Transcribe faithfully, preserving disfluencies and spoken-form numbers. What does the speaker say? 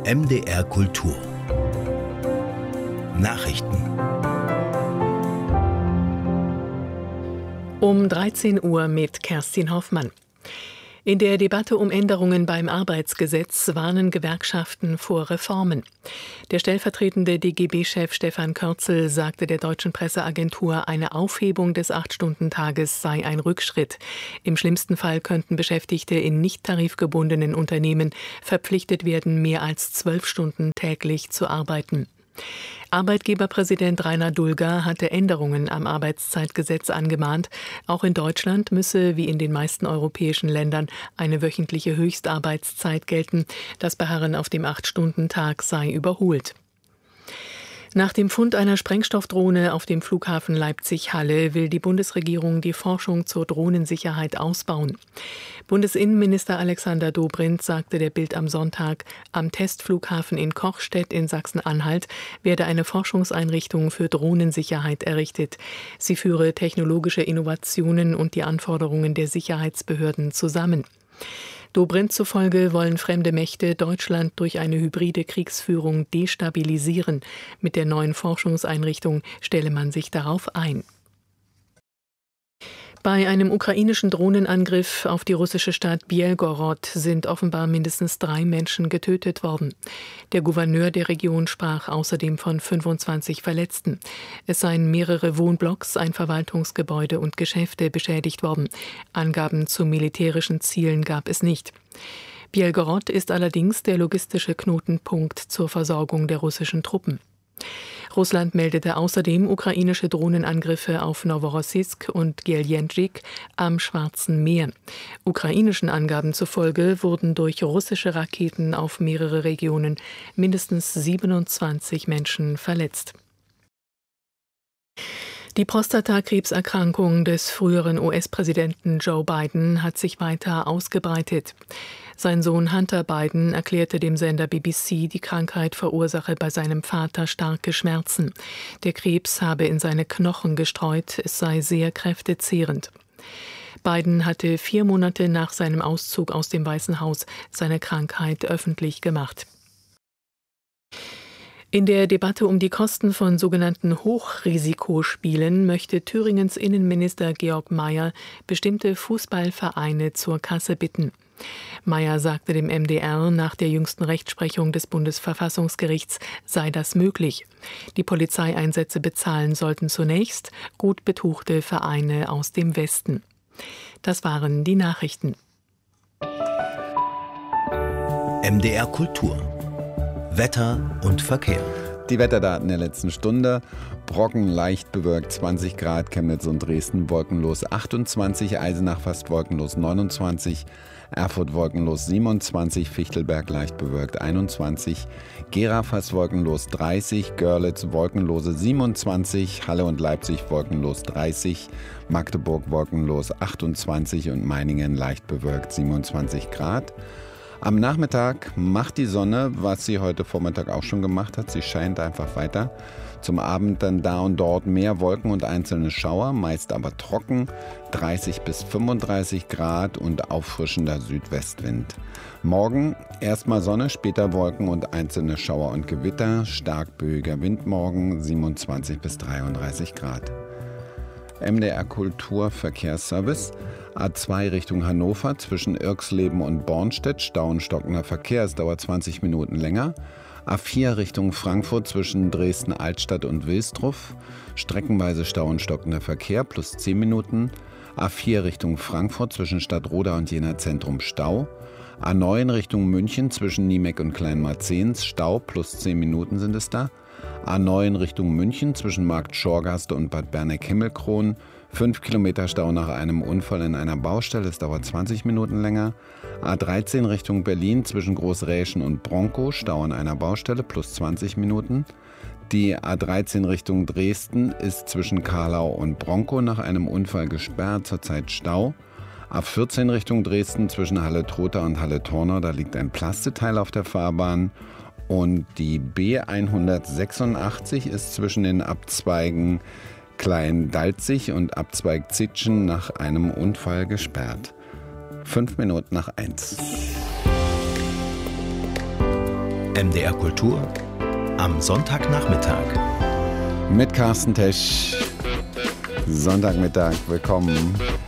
M D R Kultur Nachrichten. Um dreizehn Uhr mit Kerstin Hoffmann. In der Debatte um Änderungen beim Arbeitsgesetz warnen Gewerkschaften vor Reformen. Der stellvertretende D G B-Chef Stefan Körzel sagte der deutschen Presseagentur, eine Aufhebung des acht-Stunden-Tages sei ein Rückschritt. Im schlimmsten Fall könnten Beschäftigte in nicht tarifgebundenen Unternehmen verpflichtet werden, mehr als zwölf Stunden täglich zu arbeiten. Arbeitgeberpräsident Rainer Dulger hatte Änderungen am Arbeitszeitgesetz angemahnt. Auch in Deutschland müsse, wie in den meisten europäischen Ländern, eine wöchentliche Höchstarbeitszeit gelten. Das Beharren auf dem acht-Stunden-Tag sei überholt. Nach dem Fund einer Sprengstoffdrohne auf dem Flughafen Leipzig-Halle will die Bundesregierung die Forschung zur Drohnensicherheit ausbauen. Bundesinnenminister Alexander Dobrindt sagte der Bild am Sonntag, am Testflughafen in Kochstedt in Sachsen-Anhalt werde eine Forschungseinrichtung für Drohnensicherheit errichtet. Sie führe technologische Innovationen und die Anforderungen der Sicherheitsbehörden zusammen. Dobrindt zufolge wollen fremde Mächte Deutschland durch eine hybride Kriegsführung destabilisieren. Mit der neuen Forschungseinrichtung stelle man sich darauf ein. Bei einem ukrainischen Drohnenangriff auf die russische Stadt Bielgorod sind offenbar mindestens drei Menschen getötet worden. Der Gouverneur der Region sprach außerdem von fünfundzwanzig Verletzten. Es seien mehrere Wohnblocks, ein Verwaltungsgebäude und Geschäfte beschädigt worden. Angaben zu militärischen Zielen gab es nicht. Bielgorod ist allerdings der logistische Knotenpunkt zur Versorgung der russischen Truppen. Russland meldete außerdem ukrainische Drohnenangriffe auf Noworossiysk und Geljendschik am Schwarzen Meer. Ukrainischen Angaben zufolge wurden durch russische Raketen auf mehrere Regionen mindestens siebenundzwanzig Menschen verletzt. Die Prostatakrebserkrankung des früheren U S-Präsidenten Joe Biden hat sich weiter ausgebreitet. Sein Sohn Hunter Biden erklärte dem Sender B B C, die Krankheit verursache bei seinem Vater starke Schmerzen. Der Krebs habe in seine Knochen gestreut, es sei sehr kräftezehrend. Biden hatte vier Monate nach seinem Auszug aus dem Weißen Haus seine Krankheit öffentlich gemacht. In der Debatte um die Kosten von sogenannten Hochrisikospielen möchte Thüringens Innenminister Georg Mayer bestimmte Fußballvereine zur Kasse bitten. Mayer sagte dem M D R, nach der jüngsten Rechtsprechung des Bundesverfassungsgerichts sei das möglich. Die Polizeieinsätze bezahlen sollten zunächst gut betuchte Vereine aus dem Westen. Das waren die Nachrichten. M D R Kultur Wetter und Verkehr. Die Wetterdaten der letzten Stunde. Brocken leicht bewölkt zwanzig Grad, Chemnitz und Dresden wolkenlos achtundzwanzig, Eisenach fast wolkenlos neunundzwanzig, Erfurt wolkenlos siebenundzwanzig, Fichtelberg leicht bewölkt einundzwanzig, Gera fast wolkenlos dreißig, Görlitz wolkenlose siebenundzwanzig, Halle und Leipzig wolkenlos dreißig, Magdeburg wolkenlos achtundzwanzig und Meiningen leicht bewölkt siebenundzwanzig Grad. Am Nachmittag macht die Sonne, was sie heute Vormittag auch schon gemacht hat. Sie scheint einfach weiter. Zum Abend dann da und dort mehr Wolken und einzelne Schauer, meist aber trocken, dreißig bis fünfunddreißig Grad und auffrischender Südwestwind. Morgen erstmal Sonne, später Wolken und einzelne Schauer und Gewitter, stark böiger Wind morgen, siebenundzwanzig bis dreiunddreißig Grad. M D R Kultur Verkehrsservice. A zwei Richtung Hannover zwischen Irxleben und Bornstedt, Stau und stockender Verkehr, es dauert zwanzig Minuten länger. A vier Richtung Frankfurt zwischen Dresden-Altstadt und Wilsdruff, streckenweise Stau und stockender Verkehr, plus zehn Minuten. A vier Richtung Frankfurt zwischen Stadtroda und Jena Zentrum, Stau. A neun Richtung München zwischen Niemeck und Kleinmarzens, Stau, plus zehn Minuten sind es da. A neun Richtung München zwischen Markt Schorgaste und Bad Berneck-Himmelkron, fünf Kilometer Stau nach einem Unfall in einer Baustelle, es dauert zwanzig Minuten länger. A dreizehn Richtung Berlin zwischen Großräschen und Bronkow, Stau an einer Baustelle, plus zwanzig Minuten. Die A dreizehn Richtung Dresden ist zwischen Karlau und Bronkow nach einem Unfall gesperrt, zurzeit Stau. A vierzehn Richtung Dresden zwischen Halle-Trotha und Halle-Tornau, da liegt ein Plasteteil auf der Fahrbahn. Und die B hundertsechsundachtzig ist zwischen den Abzweigen Klein-Dalzig und Abzweig Zitschen nach einem Unfall gesperrt. Fünf Minuten nach eins. M D R Kultur am Sonntagnachmittag. Mit Carsten Tesch. Sonntagmittag, willkommen.